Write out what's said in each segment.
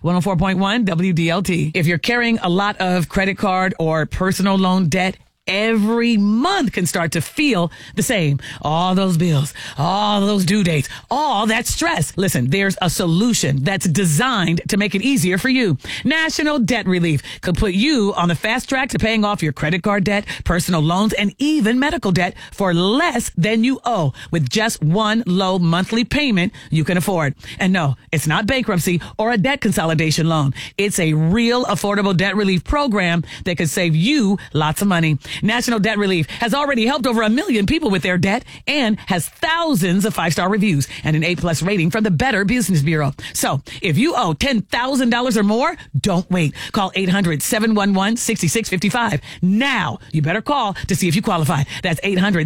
104.1 WDLT. If you're carrying a lot of credit card or personal loan debt, every month can start to feel the same. All those bills, all those due dates, all that stress. Listen, there's a solution that's designed to make it easier for you. National Debt Relief could put you on the fast track to paying off your credit card debt, personal loans, and even medical debt for less than you owe with just one low monthly payment you can afford. And no, it's not bankruptcy or a debt consolidation loan. It's a real affordable debt relief program that could save you lots of money. National Debt Relief has already helped over 1 million people with their debt and has thousands of 5-star reviews and an A+ rating from the Better Business Bureau. So if you owe $10,000 or more, don't wait. Call 800-711-6655. Now, you better call to see if you qualify. That's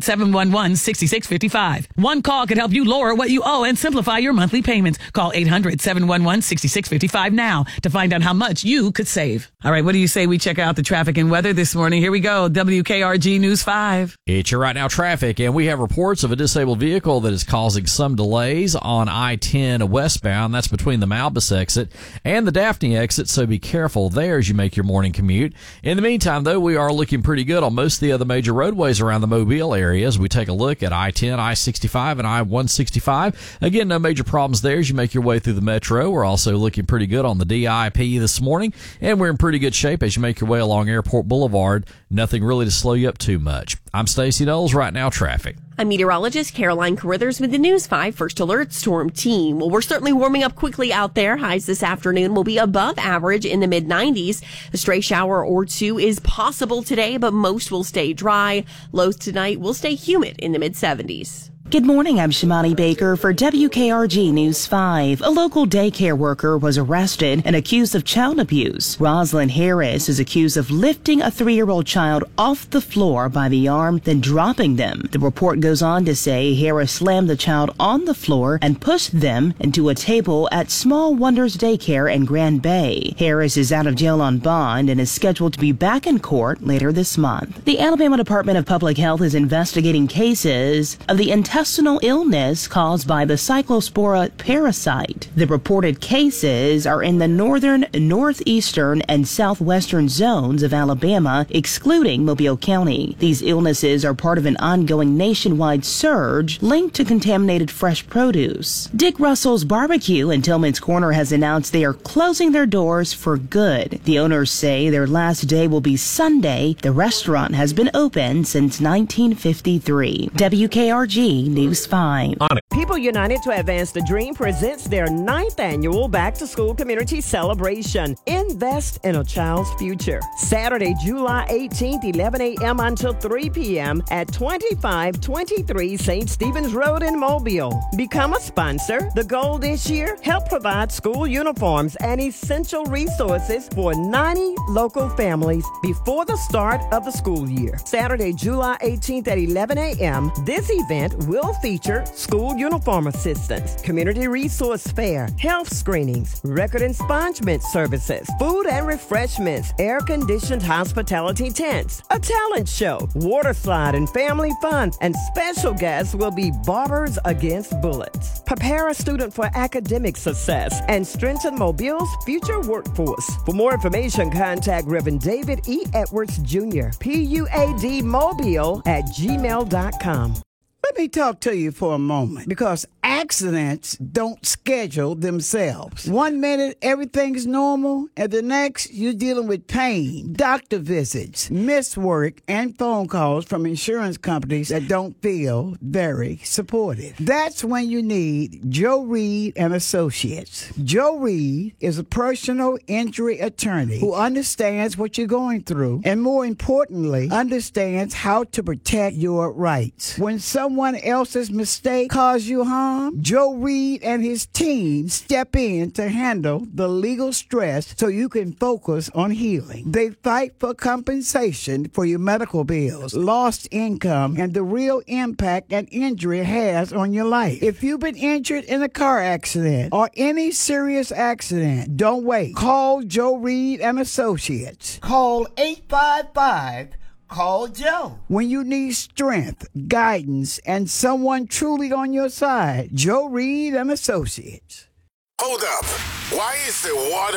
800-711-6655. One call could help you lower what you owe and simplify your monthly payments. Call 800-711-6655 now to find out how much you could save. All right, what do you say we check out the traffic and weather this morning? Here we go. WKRG News 5. It's your right now traffic, and we have reports of a disabled vehicle that is causing some delays on I-10 westbound. That's between the Malbus exit and the Daphne exit, so be careful there as you make your morning commute. In the meantime, though, we are looking pretty good on most of the other major roadways around the Mobile area as we take a look at I-10, I-65, and I-165. Again, no major problems there as you make your way through the metro. We're also looking pretty good on the DIP this morning, and we're in pretty good shape as you make your way along Airport Boulevard. Nothing really to slow you up too much. I'm Stacey Knowles, right now traffic. I'm meteorologist Caroline Carruthers with the News 5 First Alert Storm Team. Well, we're certainly warming up quickly out there. Highs this afternoon will be above average in the mid-90s. A stray shower or two is possible today, but most will stay dry. Lows tonight will stay humid in the mid-70s. Good morning, I'm Shimani Baker for WKRG News 5. A local daycare worker was arrested and accused of child abuse. Rosalind Harris is accused of lifting a 3-year-old child off the floor by the arm, then dropping them. The report goes on to say Harris slammed the child on the floor and pushed them into a table at Small Wonders Daycare in Grand Bay. Harris is out of jail on bond and is scheduled to be back in court later this month. The Alabama Department of Public Health is investigating cases of the intestinal illness caused by the Cyclospora parasite. The reported cases are in the northern, northeastern, and southwestern zones of Alabama, excluding Mobile County. These illnesses are part of an ongoing nationwide surge linked to contaminated fresh produce. Dick Russell's Barbecue in Tillman's Corner has announced they are closing their doors for good. The owners say their last day will be Sunday. The restaurant has been open since 1953. WKRG News 5. People United to Advance the Dream presents their 9th annual Back to School Community Celebration. Invest in a child's future. Saturday, July 18th, 11 a.m. until 3 p.m. at 2523 St. Stephen's Road in Mobile. Become a sponsor. The goal this year, help provide school uniforms and essential resources for 90 local families before the start of the school year. Saturday, July 18th at 11 a.m. This event will feature school uniform assistance, community resource fair, health screenings, record expungement services, food and refreshments, air-conditioned hospitality tents, a talent show, water slide and family fun, and special guests will be Barbers Against Bullets. Prepare a student for academic success and strengthen Mobile's future workforce. For more information, contact Reverend David E. Edwards Jr., PUADmobile@gmail.com. Let me talk to you for a moment, because accidents don't schedule themselves. 1 minute, everything's normal, and the next, you're dealing with pain, doctor visits, missed work, and phone calls from insurance companies that don't feel very supportive. That's when you need Joe Reed and Associates. Joe Reed is a personal injury attorney who understands what you're going through, and more importantly, understands how to protect your rights. When someone else's mistake cause you harm, Joe Reed and his team step in to handle the legal stress so you can focus on healing. They fight for compensation for your medical bills, lost income, and the real impact an injury has on your life. If you've been injured in a car accident or any serious accident, don't wait. Call Joe Reed and Associates. Call 855 Call Joe. When you need strength, guidance, and someone truly on your side, Joe Reed and Associates. Hold up. Why is the water